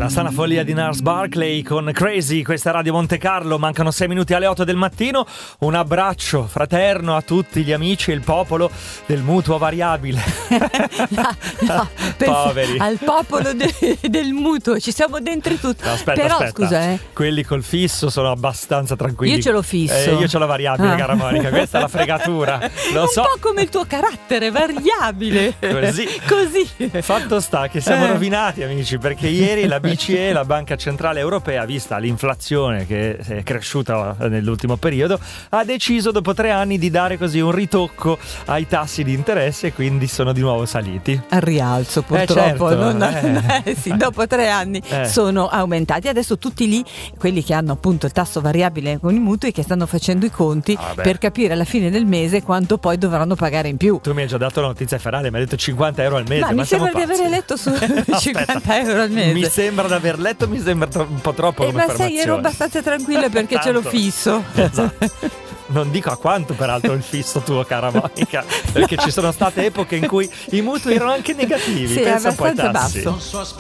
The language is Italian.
La sana follia di Nars Barkley con Crazy, questa è Radio Monte Carlo, mancano 6 minuti alle 8 del mattino. Un abbraccio fraterno a tutti gli amici e il popolo del mutuo variabile. No, Poveri. al popolo del mutuo, ci siamo dentro tutti. No, aspetta, però aspetta. scusa, quelli col fisso sono abbastanza tranquilli. Io ce l'ho fisso. Io ce l'ho variabile, cara Monica, questa è la fregatura. Lo un so. po' come il tuo carattere, variabile. Così. Fatto sta che siamo rovinati, amici, perché ieri la BCE, la Banca Centrale Europea, vista l'inflazione che è cresciuta nell'ultimo periodo, ha deciso dopo 3 anni di dare così un ritocco ai tassi di interesse e quindi sono di nuovo saliti. Al rialzo, purtroppo. Certo, Sì, dopo 3 anni sono aumentati. Adesso tutti lì, quelli che hanno appunto il tasso variabile con i mutui, che stanno facendo i conti per capire alla fine del mese quanto poi dovranno pagare in più. Tu mi hai già dato la notizia ferale, mi hai detto 50 euro al mese. Ma mi sembra di avere letto su 50 euro al mese. Mi sembra di aver letto, mi sembra un po' troppo come ma informazione. sai, ero abbastanza tranquilla perché ce l'ho fisso. Esatto. Non dico a quanto peraltro il fisso tuo, cara Monica, perché ci sono state epoche in cui i mutui erano anche negativi. Sì, pensa un po' ai abbastanza tassi. basso.